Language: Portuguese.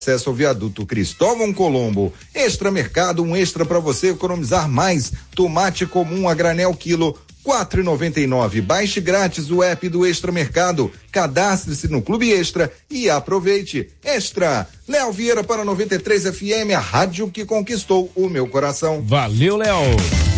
acesso ao viaduto Cristóvão Colombo. Extra Mercado, um extra para você economizar mais. Tomate comum a granel quilo, R$4,99. Baixe grátis o app do Extra Mercado. Cadastre-se no Clube Extra e aproveite. Extra. Léo Vieira para 93 FM, a rádio que conquistou o meu coração. Valeu, Léo.